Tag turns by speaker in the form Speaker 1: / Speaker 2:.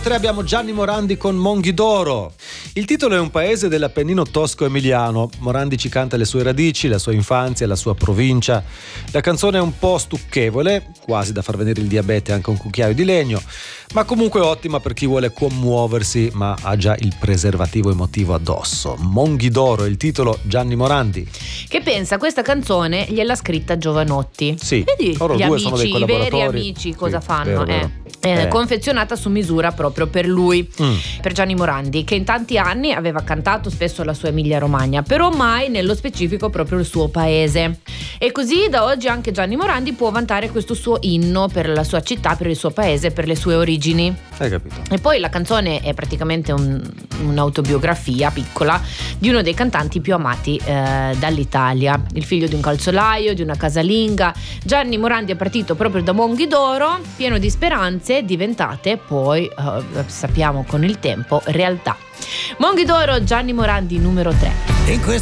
Speaker 1: 3 abbiamo Gianni Morandi con Monghidoro. Il titolo è Un paese dell'Appennino tosco-emiliano. Morandi ci canta le sue radici, la sua infanzia, la sua provincia. La canzone è un po' stucchevole, quasi da far venire il diabete anche a un cucchiaio di legno, ma comunque ottima per chi vuole commuoversi ma ha già il preservativo emotivo addosso. Monghidoro è il titolo, Gianni Morandi.
Speaker 2: Che pensa, questa canzone gliel'ha scritta Giovanotti.
Speaker 1: Sì,
Speaker 2: vedi
Speaker 1: loro
Speaker 2: gli
Speaker 1: due
Speaker 2: amici,
Speaker 1: sono dei
Speaker 2: i
Speaker 1: collaboratori.
Speaker 2: veri amici cosa
Speaker 1: Sì,
Speaker 2: fanno?
Speaker 1: vero.
Speaker 2: Confezionata su misura proprio per lui, per Gianni Morandi, che in tanti anni aveva cantato spesso la sua Emilia Romagna, però mai nello specifico proprio il suo paese. E così da oggi anche Gianni Morandi può vantare questo suo inno per la sua città, per il suo paese, per le sue origini.
Speaker 1: Hai capito?
Speaker 2: E poi la canzone è praticamente un'autobiografia piccola di uno dei cantanti più amati dall'Italia, il figlio di un calzolaio, di una casalinga. Gianni Morandi è partito proprio da Monghidoro, pieno di speranze diventate poi, sappiamo con il tempo, realtà. Monghidoro, Gianni Morandi numero 3.